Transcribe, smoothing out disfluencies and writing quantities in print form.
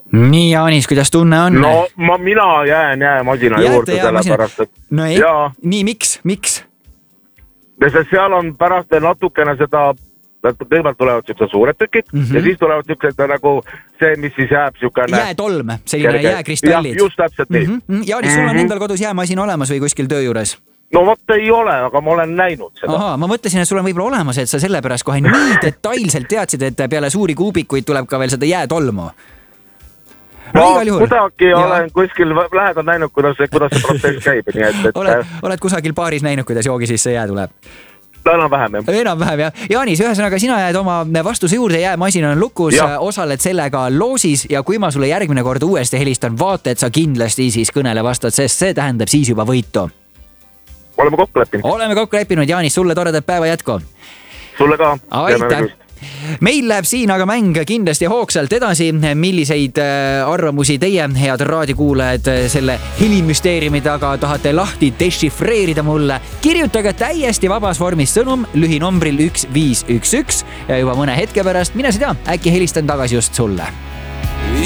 Nii, Jaanis, kuidas tunne on? No mina jään jäämasina juurde sellepärast, et no ei, nii, miks? Seal on pärast natukene seda, kõigepealt tulevad siuksed suured tükid ja siis tulevad siuksed nagu see, mis siis jääb siukene... Jäätolm, selline jääkristallid. Jah, just täpselt nii. Jaanis, sul on endal kodus jäämasin olemas või kuskil töö juures? No vot ei ole, aga ma olen näinud seda. Aha, ma mõtlesin, et sul on võib-olla olemas, et sa selle pärast kohe nii detailselt teadsid, et peale suuri kuubikuid tuleb ka veel seda jäätolmu. No kuidagi olen kuskil lähedal näinud, kuidas see protsess käib. Nii et... Oled kusagil baaris näinud, kuidas joogi sisse jää tuleb? Enam-vähem, jah. Enam-vähem, jah. Jaanis, ühesõnaga sina jääd oma vastuse juurde, jäämasin on lukus, osaled sellega loosis ja kui ma sulle järgmine kord uuesti helistan, vaata, et sa kindlasti siis kõnele vastad, sest see tähendab siis juba võitu. Oleme kokku leppinud, Jaanis, sulle toredat päeva jätku. Sulle ka. Aitäh. Meil läheb siin aga mäng kindlasti hoogsalt edasi. Milliseid arvamusi teie, head raadiokuulajad, selle helimüsteeriumi taga tahate lahti dešifreerida mulle? Kirjutage täiesti vabas vormis sõnum lühinombril 1511 ja juba mõne hetke pärast, mine sa tea, äkki helistan tagasi just sulle.